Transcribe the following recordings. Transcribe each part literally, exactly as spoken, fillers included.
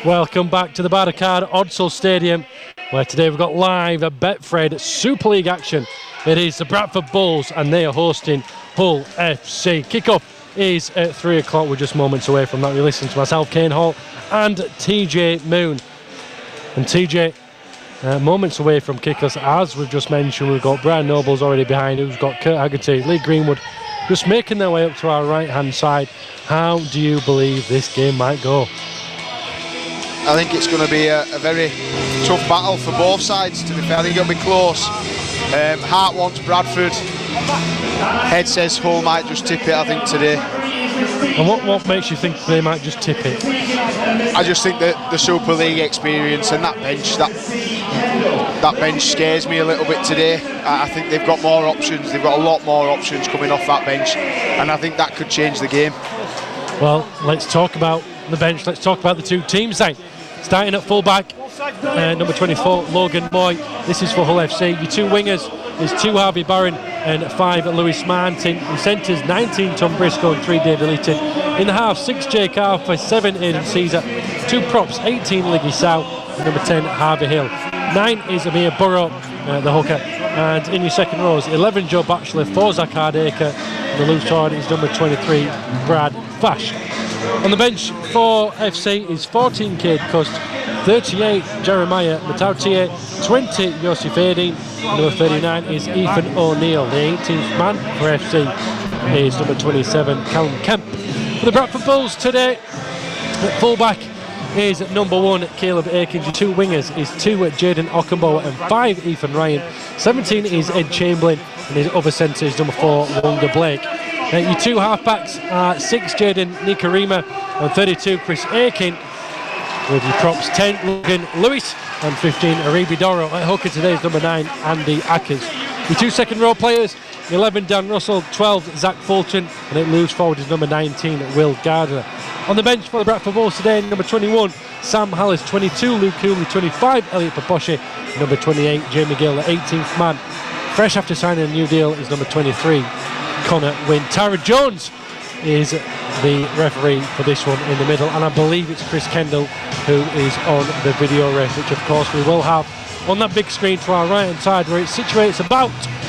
Welcome back to the Barricade Odsal Stadium, where today we've got live at Betfred Super League action. It is the Bradford Bulls and they are hosting Hull F C. Kick-off is at three o'clock. We're just moments away from that. You're listening to myself, Kane Hall, and T J Moon. And T J, uh, moments away from kickers, as we've just mentioned, we've got Brian Nobles already behind, who's got Kurt Haggerty, Lee Greenwood, just making their way up to our right-hand side. How do you believe this game might go? I think it's going to be a, a very tough battle for both sides, to be fair. I think it'll be close. Um, heart wants Bradford. Head says Hull might just tip it, I think, today. And what, what makes you think they might just tip it? I just think that the Super League experience and that bench, that that bench scares me a little bit today. I, I think they've got more options. They've got a lot more options coming off that bench, and I think that could change the game. Well, let's talk about the bench. Let's talk about the two teams then. Starting at full-back, uh, number twenty-four, Logan Moy. This is for Hull F C. Your two wingers is two Harvey Barron and five Lewis Martin. In centres, nineteen Tom Briscoe and three David Leeton. In the half, six Jake Arthur, seven Aidan Caesar. Two props, eighteen Liggy Sow, and number ten Harvey Hill. Nine is Amir Burrow, uh, the hooker. And in your second rows, eleven Joe Batchelor, four Zach Hardacre. And the loose forward is number twenty-three, Brad Fash. On the bench for F C is fourteen Cade Cust, thirty-eight Jeremiah Matautier, twenty Yossi Fading, number thirty-nine is Ethan O'Neill. The eighteenth man for F C is number twenty-seven Callum Kemp. For the Bradford Bulls today, at full-back is number one Caleb Aikens. Your two wingers is two Jaden Ockenbow and five Ethan Ryan. seventeen is Ed Chamberlain, and his other centre is number four Wonder Blake. Uh, your two half-backs are six Jaden Nikarima and thirty-two Chris Aiken. With your props ten Logan Lewis and fifteen Aribi Doro. At hooker today is number nine Andy Ackers. Your two second row players, eleven Dan Russell, twelve Zach Fulton, and at loose forward is number nineteen Will Gardner. On the bench for the Bradford Bulls today, number twenty-one Sam Hallis, twenty-two Luke Cooley, twenty-five Elliot Paposhi, number twenty-eight Jamie Gill, the eighteenth man. Fresh after signing a new deal is number twenty-three Connor Wynn. Tara Jones is the referee for this one in the middle, and I believe it's Chris Kendall who is on the video ref, which of course we will have on that big screen to our right hand side, where it situates about,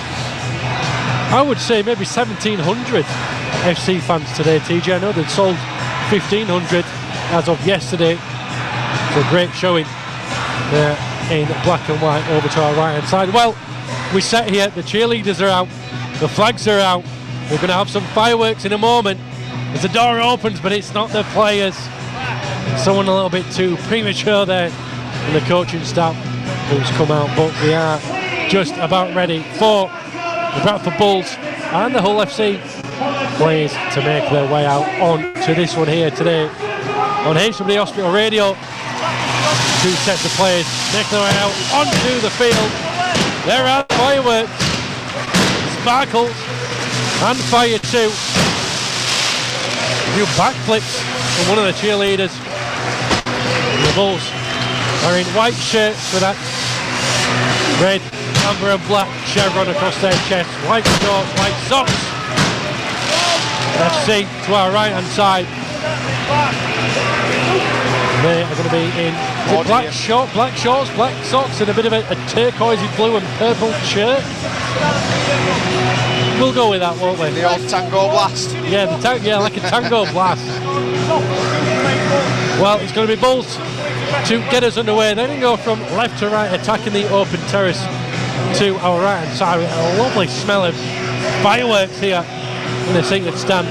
I would say, maybe seventeen hundred F C fans today. T J, I know they've sold fifteen hundred as of yesterday, so a great showing there in black and white over to our right hand side. Well, we sat here, the cheerleaders are out, the flags are out. We're going to have some fireworks in a moment as the door opens, but it's not the players. Someone a little bit too premature there in the coaching staff who's come out, but we are just about ready for the Bradford Bulls and the Hull F C players to make their way out on to this one here today on H W D Hospital Radio. Two sets of players making their way out onto the field. There are fireworks, sparkles, and fire too. A few backflips from one of the cheerleaders. And the Bulls are in white shirts with that red, amber and black chevron across their chest. White shorts, white socks. F C to our right hand side. They are going to be in black short, black shorts, black socks, and a bit of a, a turquoisey blue and purple shirt. We'll go with that, won't we? The old Tango Blast. Yeah, the ta yeah, like a Tango Blast. Well, it's going to be Bulls to get us underway. Then we go from left to right, attacking the open terrace to our right hand side. A lovely smell of fireworks here in the seated stand.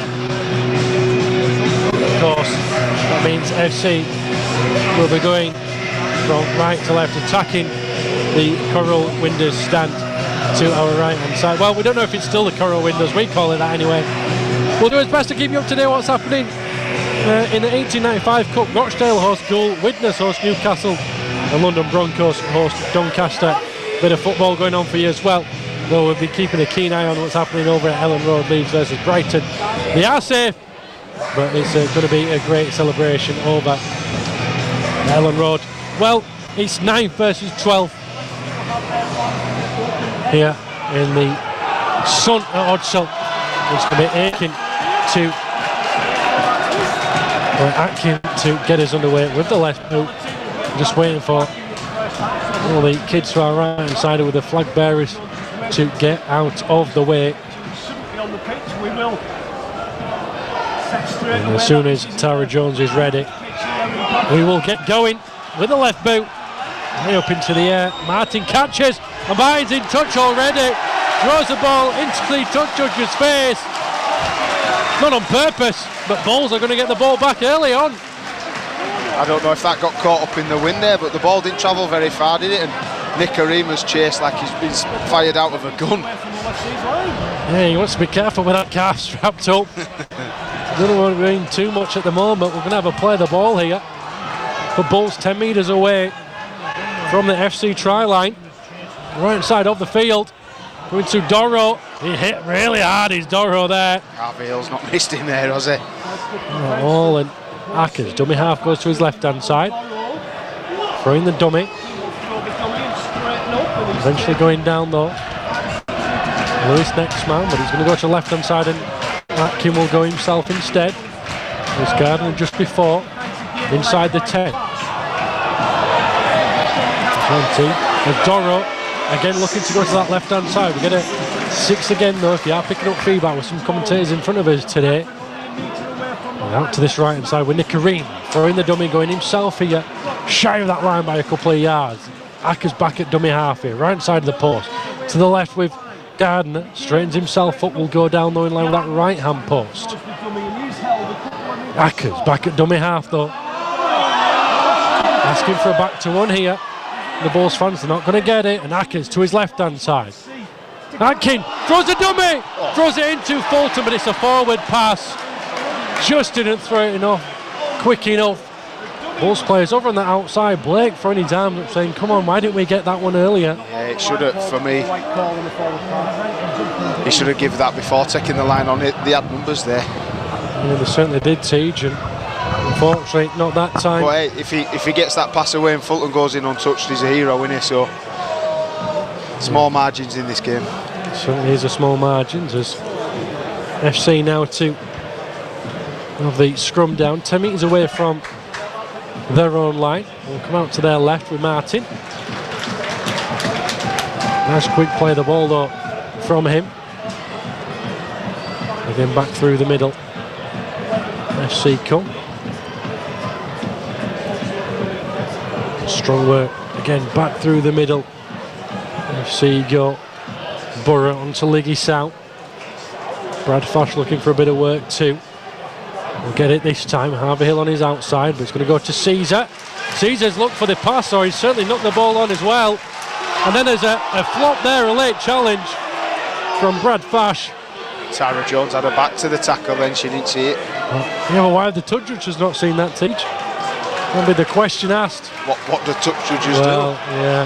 Of course, that means F C will be going from right to left, attacking the Coral Windows stand to our right hand side. Well, we don't know if it's still the Coral Windows, we call it that anyway. We'll do our best to keep you up to date what's happening uh, in the eighteen ninety-five Cup. Rochdale host Gould, Widnes host Newcastle, and London Broncos host Doncaster. Bit of football going on for you as well, though we'll be keeping a keen eye on what's happening over at Ellen Road, Leeds versus Brighton. They are safe, but it's uh, going to be a great celebration over at Ellen Road. Well, it's ninth versus twelfth here in the sun at Odsal. It's going to be Aiken to Well, Atkin to get us underway with the left boot. Just waiting for all the kids to our right hand side with the flag bearers to get out of the way. And as soon as Tara Jones is ready, we will get going with the left boot. Way up into the air. Martin catches, and Bynes in touch already. Throws the ball into the touch judge's face. Not on purpose, but Bulls are going to get the ball back early on. I don't know if that got caught up in the wind there, but the ball didn't travel very far, did it? And Nick Arima's chased like he's been fired out of a gun. Yeah, he wants to be careful with that calf strapped up. Doesn't want to be doing too much at the moment. We're going to have a play the ball here for Bulls ten metres away from the F C try line. Right side of the field. Going to Doro. He hit really hard, is Doro there. Harvey Hill's not missed him there, has he? All and Ackers. Dummy half goes to his left hand side. Throwing the dummy. Eventually going down though. Lewis next man, but he's going to go to the left hand side and Atkin will go himself instead. There's Gardner just before. Inside the ten. twenty. And Doro again looking to go to that left hand side. We get a six again though, if you are picking up feedback with some commentators in front of us today. And out to this right hand side with Nick Kareem throwing the dummy, going himself here, shy of that line by a couple of yards. Ackers back at dummy half here, right side of the post. To the left with Gardner, straightens himself up, will go down though in line with that right hand post. Ackers back at dummy half though. Asking for a back to one here. The Bulls fans are not going to get it, and Ackers to his left hand side. Atkin throws a dummy, throws it into Fulton, but it's a forward pass. Just didn't throw it enough, quick enough. Bulls players over on the outside. Blake throwing his arms up saying, come on, why didn't we get that one earlier? Yeah, it should have, for me. He should have given that before taking the line on it. They had numbers there. Yeah, they certainly did, Teach, and unfortunately not that time. But hey, if he if he gets that pass away and Fulton goes in untouched, he's a hero, isn't he? So small margins in this game. It certainly is a small margins as F C now to have the scrum down, ten metres away from their own line. We'll come out to their left with Martin. Nice quick play the ball though from him. Again back through the middle. F C come. Strong work again back through the middle. F C go. Borough onto Liggy South. Brad Fosh looking for a bit of work too. We'll get it this time. Harvey Hill on his outside, but it's going to go to Caesar. Caesar's looked for the pass, or he's certainly knocked the ball on as well. And then there's a, a flop there, a late challenge from Brad Fosh. Tara Jones had her back to the tackle, then she didn't see it. Well, yeah, well, why have the touch judges not seen that, Teach? That'll be the question asked. What what the touch judges well, do? yeah.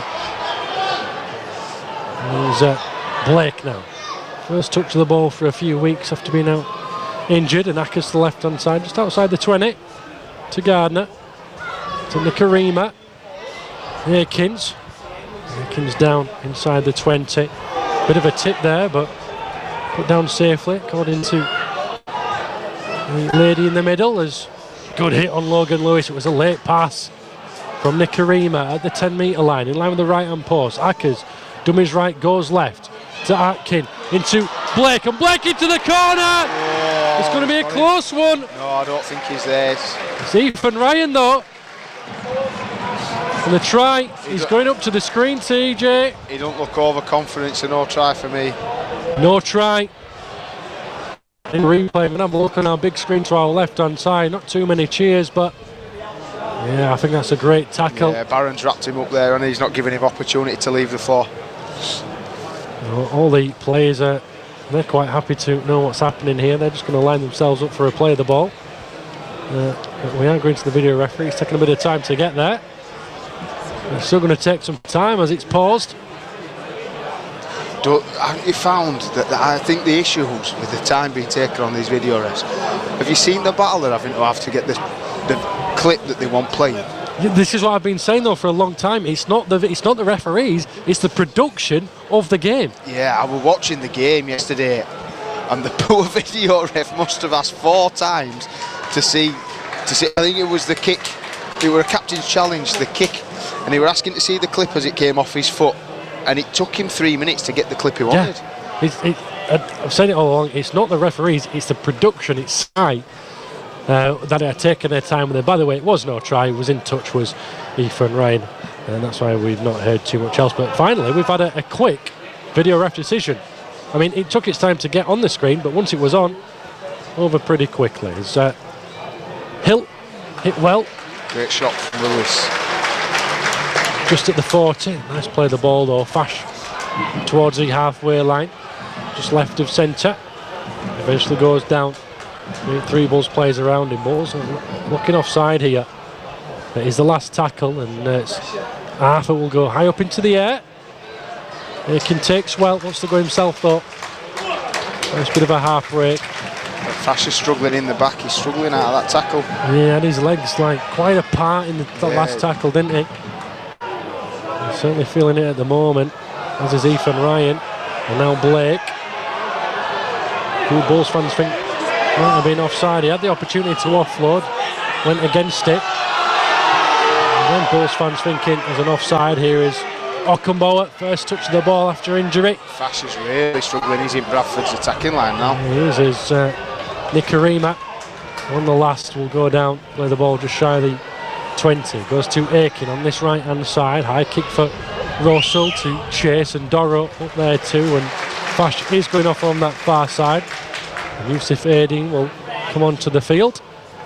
There's uh, Blake now. First touch of the ball for a few weeks after being out injured, and Ackers to the left hand side, just outside the twenty. To Gardner. To Nikarima. Akins. Akins down inside the twenty. Bit of a tip there, but put down safely, according to the lady in the middle. As good hit on Logan Lewis. It was a late pass from Nikarima at the ten metre line, in line with the right hand post. Ackers, dummies right, goes left to Atkin, into Blake, and Blake into the corner! Oh, it's going to be a close one. No, I don't think he's there. It's Ethan Ryan though. And the try, he's going up to the screen, T J. He don't look overconfident, so no try for me. No try. In replay, we're going to have a look on our big screen to our left hand side. Not too many cheers, but yeah, I think that's a great tackle. Yeah, Barron's wrapped him up there and he's not giving him opportunity to leave the floor. All the players are, they're quite happy to know what's happening here. They're just going to line themselves up for a play of the ball. Uh, but we are going to the video referee. It's taking a bit of time to get there. It's still going to take some time as it's paused. Do, have you found that, that I think the issues with the time being taken on these video refs, have you seen the battle they're having to have to get this, the clip that they want playing? Yeah, this is what I've been saying though for a long time. It's not the it's not the referees, it's the production of the game. Yeah, I was watching the game yesterday and the poor video ref must have asked four times to see to see. I think it was the kick. It were a captain's challenge, the kick, and they were asking to see the clip as it came off his foot, and it took him three minutes to get the clip he wanted. Yeah. It's, it, I've said it all along. It's not the referees. It's the production. It's Sky uh, that had taken their time with it. By the way, it was no try. It was in touch. Was Ethan Ryan, and that's why we've not heard too much else. But finally, we've had a, a quick video ref decision. I mean, it took its time to get on the screen, but once it was on, over pretty quickly. As uh, Hill hit well. Great shot from Lewis. Just at the forty. Nice play the ball though. Fash towards the halfway line. Just left of centre. Eventually goes down. Three Bulls players around him. Bulls looking offside here. It is the last tackle, and uh, it's Arthur will go high up into the air. Aiken takes well, wants to go himself though. Nice bit of a half break. Fash is struggling in the back, he's struggling out of that tackle. Yeah, and his legs like quite a part in the, the yeah. last tackle, didn't he? He's certainly feeling it at the moment, as is Ethan Ryan. And now Blake. Who Bulls fans think might have been offside. He had the opportunity to offload, went against it. And then Bulls fans thinking there's an offside here is Okumboa, first touch of the ball after injury. Fash is really struggling, he's in Bradford's attacking line now. He is, is uh, Nikarima on the last will go down, play the ball just shy of the twenty. Goes to Aiken on this right hand side, high kick for Russell to Chase and Doro up there too, and Fash is going off on that far side. And Yusuf Aideen will come onto the field.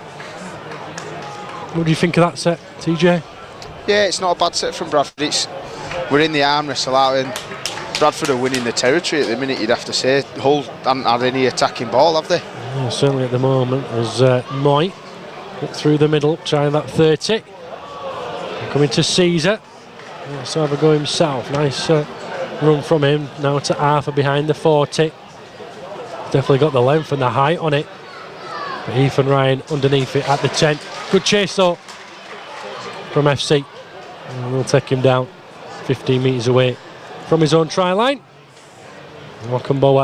What do you think of that set, T J? Yeah, it's not a bad set from Bradford. It's, we're in the arm wrestle out, and Bradford are winning the territory at the minute, you'd have to say. Hull haven't had any attacking ball, have they? Yeah, certainly at the moment, as uh, Moy through the middle, trying that thirty. Coming to Caesar. Let's have a go himself. Nice uh, run from him. Now to Arthur behind the forty. Definitely got the length and the height on it. But Ethan Ryan underneath it at the ten. Good chase though from F C. And we'll take him down fifteen metres away from his own try line. Okumboa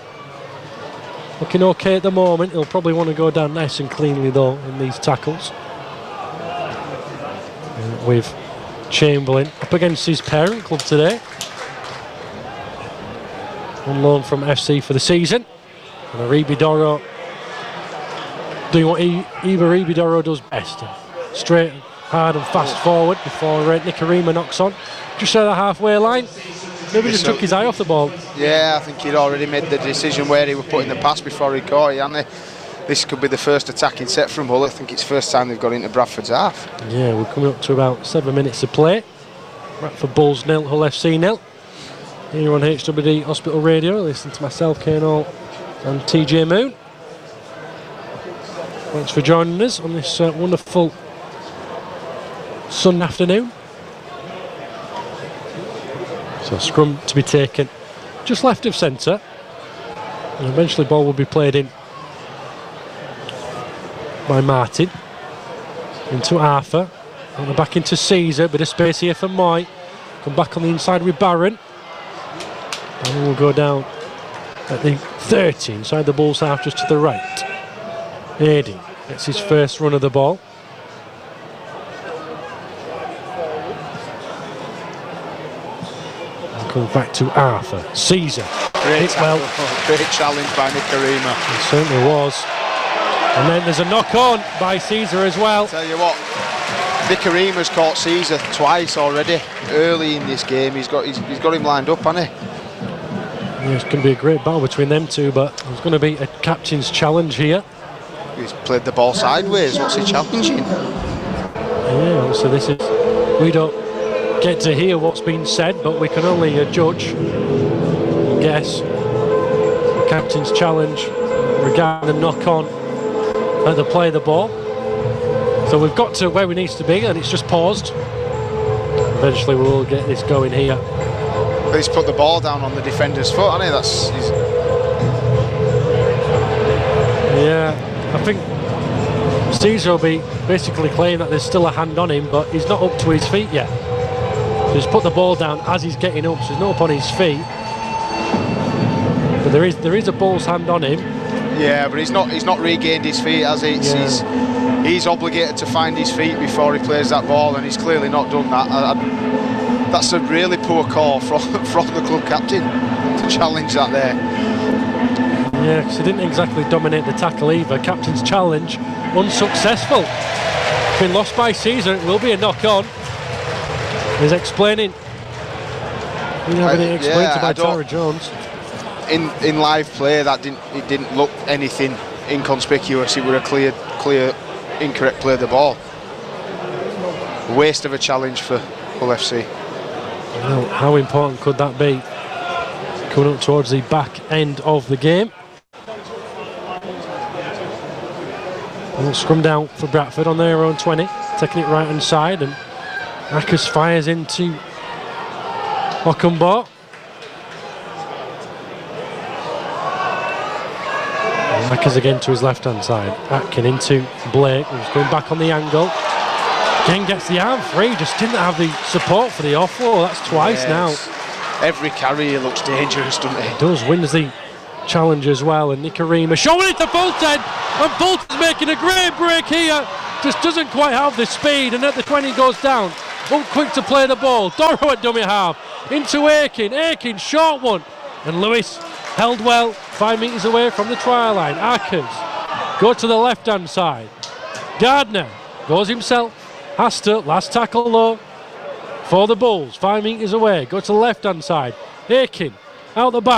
looking okay at the moment. He'll probably want to go down nice and cleanly though in these tackles. Uh, with Chamberlain up against his parent club today. On loan from F C for the season. And Aribi Doro doing what e Eva Aribi Doro does best. Straight, hard and fast forward before uh, Nikarima knocks on. Just at the halfway line. Maybe just took his eye off the ball. Yeah, I think he'd already made the decision where he would put in the pass before he caught it, hadn't he? This could be the first attacking set from Hull. I think it's the first time they've got into Bradford's half. Yeah, we're coming up to about seven minutes of play. Bradford Bulls nil, Hull F C nil. Here on H W D Hospital Radio, listen to myself, Kane Hall, and T J Moon. Thanks for joining us on this uh, wonderful Sunday afternoon. So scrum to be taken just left of centre. And eventually ball will be played in by Martin. Into Arthur. And back into Caesar. Bit of space here for Moy. Come back on the inside with Barron. And we'll go down at the thirty inside the Bulls half just to the right. Aideen gets his first run of the ball. And comes back to Arthur. Caesar. Great, well. Great challenge by Nikarima. It certainly was. And then there's a knock on by Caesar as well. I'll tell you what, Nikarima's caught Caesar twice already early in this game. He's got he's, he's got him lined up, hasn't he? Yeah, it's going to be a great battle between them two, but there's going to be a captain's challenge here. He's played the ball sideways. What's he challenging? Yeah, so this is, we don't get to hear what's been said, but we can only uh, judge and guess. The captain's challenge regarding the knock on at the play of the ball. So we've got to where we need to be, and it's just paused. Eventually we will get this going here. He's put the ball down on the defender's foot, hasn't he? That's he's... Yeah, I think Caesar will be basically claiming that there's still a hand on him, but he's not up to his feet yet. So he's put the ball down as he's getting up, so he's not up on his feet. But there is there is a Bull's hand on him. Yeah, but he's not he's not regained his feet, has he? It's, Yeah. he's, he's obligated to find his feet before he plays that ball, and he's clearly not done that. I, I, that's a really poor call from, from the club captain to challenge that there. Yeah, because he didn't exactly dominate the tackle either. Captain's challenge, unsuccessful. Been lost by Caesar, it will be a knock-on. He's explaining. He's having it explained yeah, to by I don't- Tara Jones. In in live play, that didn't it didn't look anything inconspicuous. It was a clear, clear, incorrect play of the ball. Waste of a challenge for Hull F C. Well, how important could that be? Coming up towards the back end of the game. Well, scrummed out for Bradford on their own twenty, taking it right hand side, and Ackers fires into Ockenbaugh. Ackers again to his left hand side. Atkin into Blake, who's going back on the angle. Again gets the arm free, just didn't have the support for the offload. That's twice Yes. now. Every carry he looks dangerous, doesn't he? Does, wins the challenge as well, and Nicarima showing it to Fulton, and Fulton's making a great break here, just doesn't quite have the speed, and at the twenty goes down, up quick to play the ball. Doro at dummy half, into Aiken, Aiken short one, and Lewis held well, five metres away from the try line. Ackers go to the left hand side, Gardner goes himself, has to, last tackle low for the Bulls, five metres away, go to the left hand side, Aiken out the back.